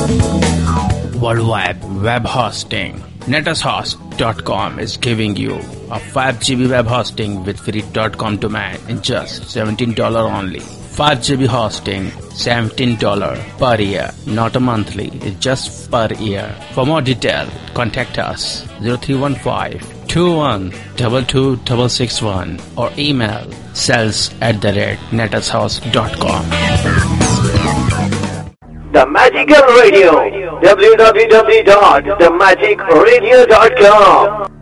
Worldwide web hosting. NetAsHost.com is giving you a 5 GB web hosting with free .com domain in just $17 only. 5 GB hosting, $17 per year, not a monthly, it's just per year. For more detail, contact us 0315-2122-661 or email sales@netashouse.com. The Magical Radio, www.themagicradio.com.